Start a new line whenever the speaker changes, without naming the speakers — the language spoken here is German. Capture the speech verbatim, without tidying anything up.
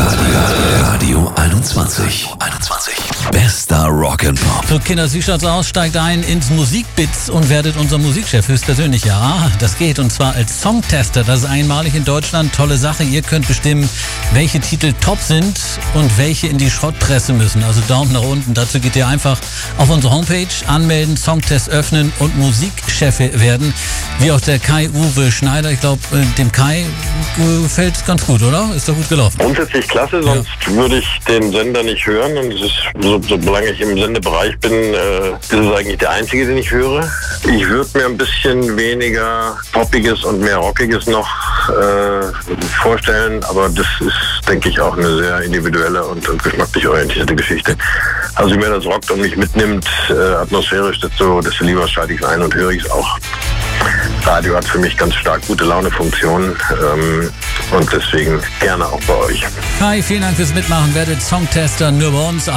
Radio einundzwanzig. einundzwanzig. Bester Rock'n'Pop.
So, Kinder, wie schaut's aus? Steigt ein ins Musikbits und werdet unser Musikchef höchstpersönlich. Ja, das geht. Und zwar als Songtester. Das ist einmalig in Deutschland. Tolle Sache. Ihr könnt bestimmen, welche Titel top sind und welche in die Schrottpresse müssen. Also Daumen nach unten. Dazu geht ihr einfach auf unsere Homepage, anmelden, Songtest öffnen und Musikchef werden. Wie auch der Kai-Uwe Schneider. Ich glaube, dem Kai gefällt es ganz gut, oder? Ist doch gut gelaufen.
Grundsätzlich klasse, sonst ja. würde ich den Sender nicht hören. Und es ist, so, solange ich im Sendebereich bin, äh, ist es eigentlich der einzige, den ich höre. Ich würde mir ein bisschen weniger Poppiges und mehr Rockiges noch äh, vorstellen, aber das ist, denke ich, auch eine sehr individuelle und, und geschmacklich orientierte Geschichte. Also wie mir das rockt und mich mitnimmt, äh, atmosphärisch, desto, desto lieber schalte ich es ein und höre ich es auch. Radio hat für mich ganz stark gute Laune-Funktionen ähm, und deswegen gerne auch bei euch.
Kai, vielen Dank fürs Mitmachen. Werdet Songtester nur bei uns.